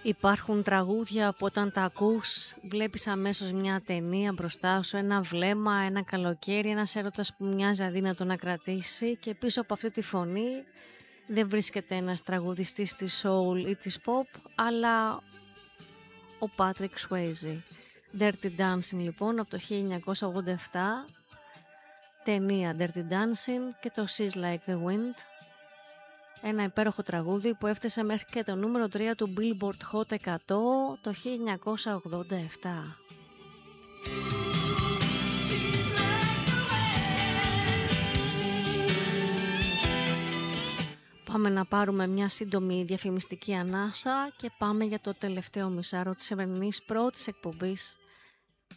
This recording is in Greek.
Υπάρχουν τραγούδια που όταν τα ακούς βλέπεις αμέσως μια ταινία μπροστά σου, ένα βλέμμα, ένα καλοκαίρι, ένας έρωτας που μοιάζει αδύνατο να κρατήσει και πίσω από αυτή τη φωνή δεν βρίσκεται ένας τραγουδιστής της soul ή της pop, αλλά ο Patrick Swayze. Dirty Dancing λοιπόν από το 1987, ταινία Dirty Dancing και το She's Like the Wind. Ένα υπέροχο τραγούδι που έφτασε μέχρι και το νούμερο 3 του Billboard Hot 100 το 1987. Πάμε να πάρουμε μια σύντομη διαφημιστική ανάσα και πάμε για το τελευταίο μισάρο της σημερινής πρώτης εκπομπής